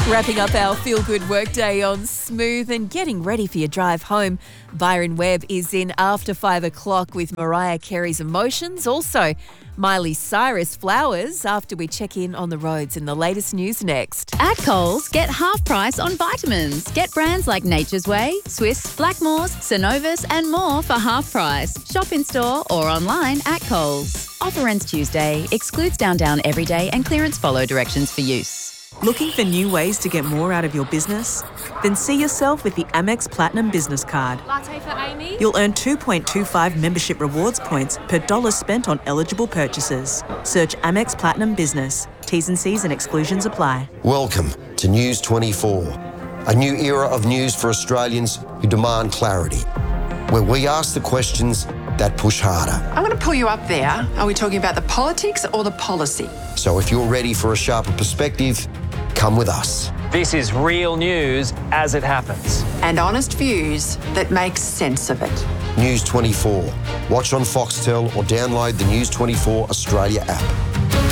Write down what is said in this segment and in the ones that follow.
Wrapping up our feel-good workday on Smooth and getting ready for your drive home. Byron Webb is in after 5 o'clock with Mariah Carey's Emotions. Also, Miley Cyrus Flowers after we check in on the roads and the latest news next. At Coles, get half price on vitamins. Get brands like Nature's Way, Swiss, Blackmores, Synovus and more for half price. Shop in store or online at Coles. Offer ends Tuesday. Excludes Down Everyday and clearance follow directions for use. Looking for new ways to get more out of your business? Then see yourself with the Amex Platinum Business Card. Latte for Amy. You'll earn 2.25 membership rewards points per dollar spent on eligible purchases. Search Amex Platinum Business. T's and C's and exclusions apply. Welcome to News 24, a new era of news for Australians who demand clarity, where we ask the questions that push harder. I'm going to pull you up there. Are we talking about the politics or the policy? So if you're ready for a sharper perspective, come with us. This is real news as it happens. And honest views that make sense of it. News 24. Watch on Foxtel or download the News 24 Australia app.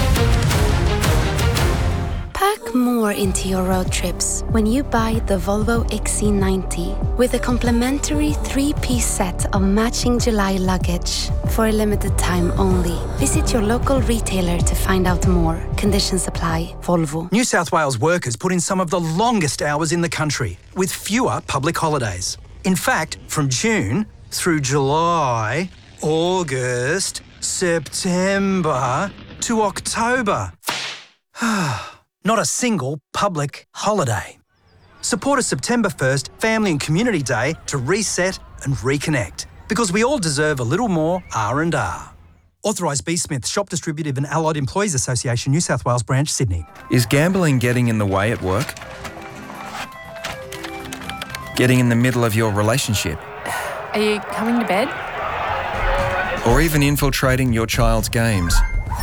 Pack more into your road trips when you buy the Volvo XC90 with a complimentary 3-piece set of matching July luggage for a limited time only. Visit your local retailer to find out more. Conditions apply. Volvo. New South Wales workers put in some of the longest hours in the country with fewer public holidays. In fact, from June through July, August, September to October. Not a single public holiday. Support a September 1st Family and Community Day to reset and reconnect, because we all deserve a little more R&R. Authorised B. Smith, Shop Distributive and Allied Employees Association, New South Wales Branch, Sydney. Is gambling getting in the way at work? Getting in the middle of your relationship? Are you coming to bed? Or even infiltrating your child's games?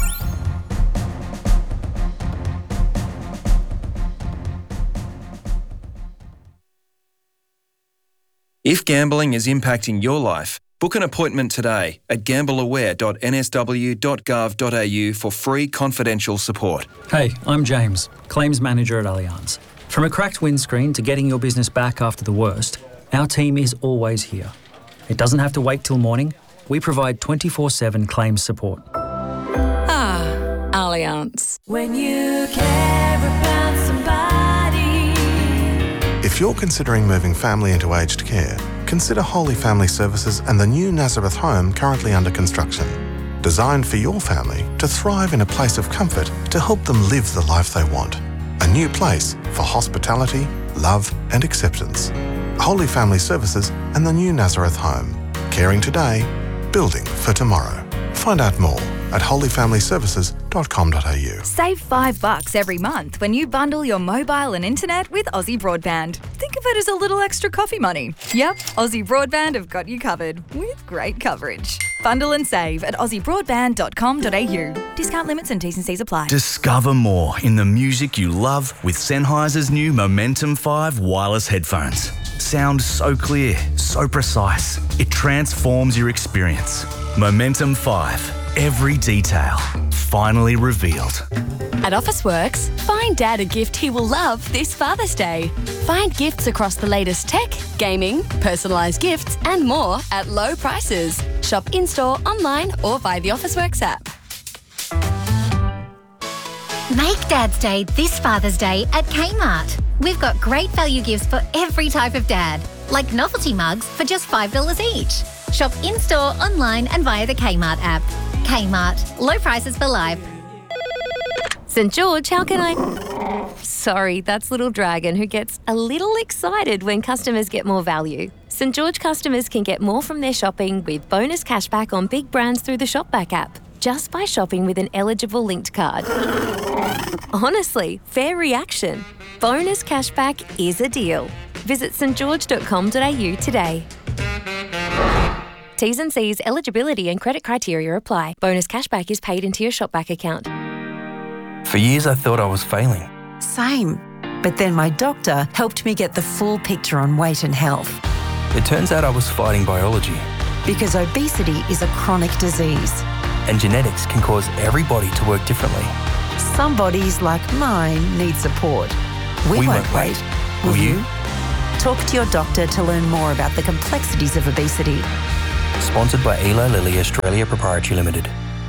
If gambling is impacting your life, book an appointment today at gambleaware.nsw.gov.au for free confidential support. Hey, I'm James, Claims Manager at Allianz. From a cracked windscreen to getting your business back after the worst, our team is always here. It doesn't have to wait till morning. We provide 24/7 claims support. Ah, Allianz. When you care about somebody. If you're considering moving family into aged care, consider Holy Family Services and the new Nazareth home currently under construction. Designed for your family to thrive in a place of comfort to help them live the life they want. A new place for hospitality, love and acceptance. Holy Family Services and the new Nazareth home. Caring today, building for tomorrow. Find out more at holyfamilyservices.com.au. Save $5 every month when you bundle your mobile and internet with Aussie Broadband. Think of it as a little extra coffee money. Yep, Aussie Broadband have got you covered with great coverage. Bundle and save at aussiebroadband.com.au. Discount limits and T's and C's apply. Discover more in the music you love with Sennheiser's new Momentum 5 wireless headphones. Sound so clear, so precise. It transforms your experience. Momentum 5. Every detail finally revealed. At Officeworks, find Dad a gift he will love this Father's Day. Find gifts across the latest tech, gaming, personalised gifts and more at low prices. Shop in-store, online or via the Officeworks app. Make Dad's Day this Father's Day at Kmart. We've got great value gifts for every type of dad, like novelty mugs for just $5 each. Shop in-store, online and via the Kmart app. Kmart. Low prices for life. St George, how can I... Sorry, that's Little Dragon who gets a little excited when customers get more value. St George customers can get more from their shopping with bonus cashback on big brands through the Shopback app, just by shopping with an eligible linked card. Honestly, fair reaction. Bonus cashback is a deal. Visit stgeorge.com.au today. T's and C's, eligibility and credit criteria apply. Bonus cashback is paid into your Shopback account. For years I thought I was failing. Same. But then my doctor helped me get the full picture on weight and health. It turns out I was fighting biology. Because obesity is a chronic disease. And genetics can cause every body to work differently. Some bodies, like mine, need support. We won't wait. Will you? Talk to your doctor to learn more about the complexities of obesity. Sponsored by Eli Lilly Australia Proprietary Limited.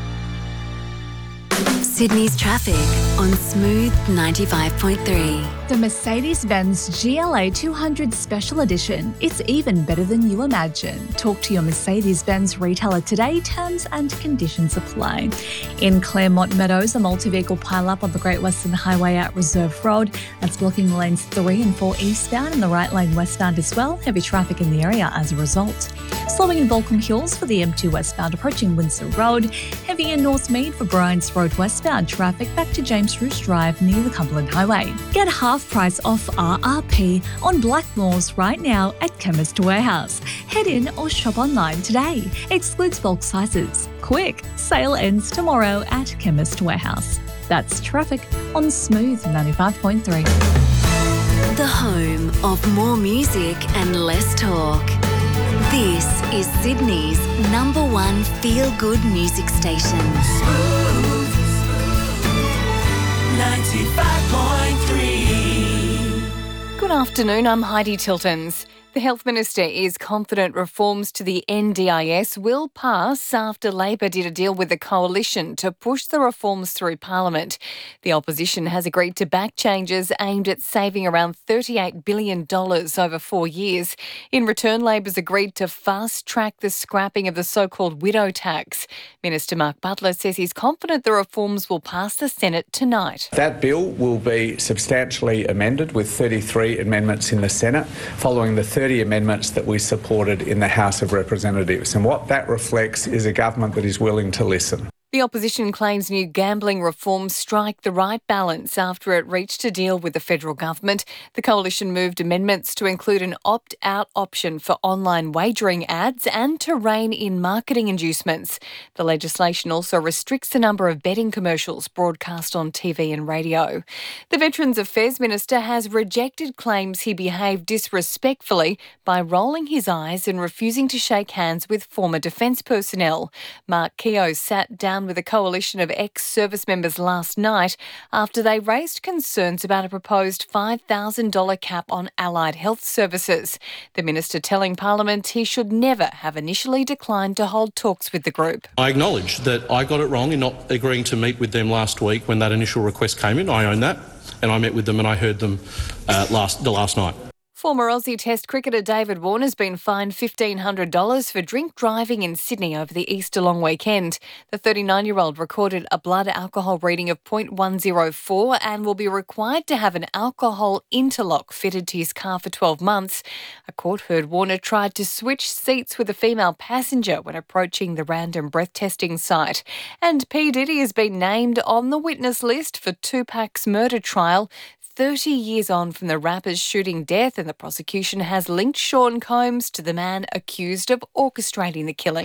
Sydney's traffic on Smooth 95.3. The Mercedes-Benz GLA 200 Special Edition. It's even better than you imagine. Talk to your Mercedes-Benz retailer today. Terms and conditions apply. In Claremont Meadows, a multi-vehicle pile-up on the Great Western Highway at Reserve Road. That's blocking lanes 3 and 4 eastbound and the right lane westbound as well. Heavy traffic in the area as a result. Slowing in Balcombe Hills for the M2 westbound approaching Windsor Road. Heavy in Northmead for Bryans Road westbound. Traffic back to James Roos Drive near the Cumberland Highway. Get half price off RRP on Blackmores right now at Chemist Warehouse. Head in or shop online today. Excludes bulk sizes. Quick, sale ends tomorrow at Chemist Warehouse. That's traffic on Smooth 95.3. The home of more music and less talk. This is Sydney's #1 feel-good music station. Smooth 95.3. Good afternoon, I'm Heidi Tiltons. The Health Minister is confident reforms to the NDIS will pass after Labor did a deal with the Coalition to push the reforms through Parliament. The opposition has agreed to back changes aimed at saving around $38 billion over 4 years. In return, Labor's agreed to fast-track the scrapping of the so-called widow tax. Minister Mark Butler says he's confident the reforms will pass the Senate tonight. That bill will be substantially amended with 33 amendments in the Senate, following the 30 amendments that we supported in the House of Representatives. And what that reflects is a government that is willing to listen. The opposition claims new gambling reforms strike the right balance after it reached a deal with the federal government. The coalition moved amendments to include an opt-out option for online wagering ads and to rein in marketing inducements. The legislation also restricts the number of betting commercials broadcast on TV and radio. The Veterans Affairs Minister has rejected claims he behaved disrespectfully by rolling his eyes and refusing to shake hands with former defence personnel. Mark Keogh sat down with a coalition of ex-service members last night after they raised concerns about a proposed $5,000 cap on allied health services. The minister telling Parliament he should never have initially declined to hold talks with the group. I acknowledge that I got it wrong in not agreeing to meet with them last week when that initial request came in. I own that, and I met with them and I heard them last night. Former Aussie Test cricketer David Warner has been fined $1,500 for drink driving in Sydney over the Easter long weekend. The 39-year-old recorded a blood alcohol reading of 0.104 and will be required to have an alcohol interlock fitted to his car for 12 months. A court heard Warner tried to switch seats with a female passenger when approaching the random breath testing site. And P. Diddy has been named on the witness list for Tupac's murder trial. 30 years on from the rapper's shooting death, and the prosecution has linked Sean Combs to the man accused of orchestrating the killing.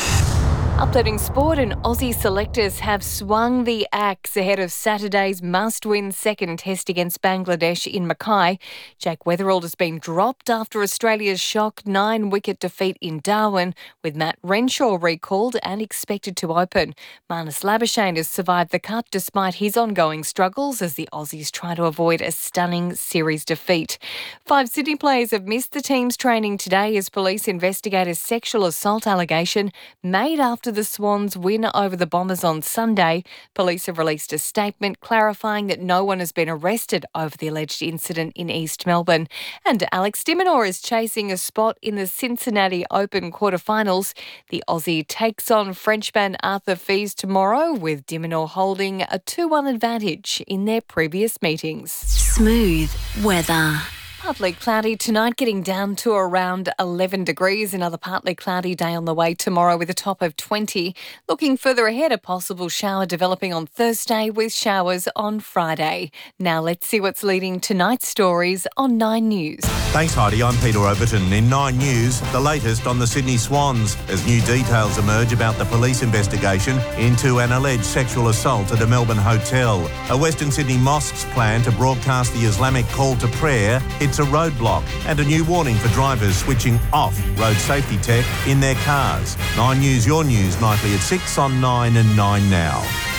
Updating sport, and Aussie selectors have swung the axe ahead of Saturday's must-win second test against Bangladesh in Mackay. Jake Weatherald has been dropped after Australia's shock 9-wicket defeat in Darwin, with Matt Renshaw recalled and expected to open. Marnus Labuschagne has survived the cut despite his ongoing struggles as the Aussies try to avoid a stunning series defeat. 5 Sydney players have missed the team's training today as police investigate a sexual assault allegation made after the Swans' win over the Bombers on Sunday. Police have released a statement clarifying that no one has been arrested over the alleged incident in East Melbourne. And Alex de Minaur is chasing a spot in the Cincinnati Open quarterfinals. The Aussie takes on Frenchman Arthur Fils tomorrow, with de Minaur holding a 2-1 advantage in their previous meetings. Smooth weather. Partly cloudy tonight, getting down to around 11 degrees. Another partly cloudy day on the way tomorrow with a top of 20. Looking further ahead, a possible shower developing on Thursday with showers on Friday. Now let's see what's leading tonight's stories on 9 News. Thanks, Heidi. I'm Peter Overton. In 9 News, the latest on the Sydney Swans as new details emerge about the police investigation into an alleged sexual assault at a Melbourne hotel. A Western Sydney mosque's plan to broadcast the Islamic call to prayer hits a roadblock, and a new warning for drivers switching off road safety tech in their cars. 9 News, your news, nightly at 6 on 9 and 9 Now.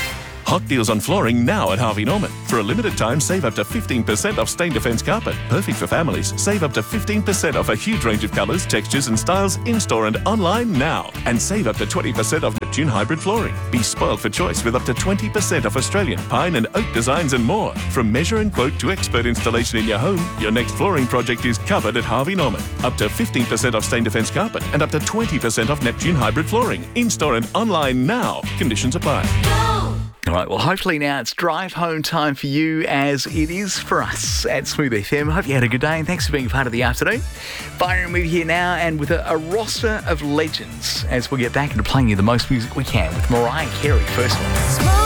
Hot deals on flooring now at Harvey Norman. For a limited time, save up to 15% off stain defense carpet. Perfect for families. Save up to 15% off a huge range of colours, textures and styles in-store and online now. And save up to 20% off Neptune hybrid flooring. Be spoiled for choice with up to 20% off Australian pine and oak designs and more. From measure and quote to expert installation in your home, your next flooring project is covered at Harvey Norman. Up to 15% off stain defense carpet and up to 20% off Neptune hybrid flooring. In-store and online now. Conditions apply. All right, well, hopefully now it's drive home time for you as it is for us at Smooth FM. Hope you had a good day and thanks for being part of the afternoon. Byron with you here now and with a roster of legends as we get back into playing you the most music we can with Mariah Carey first one.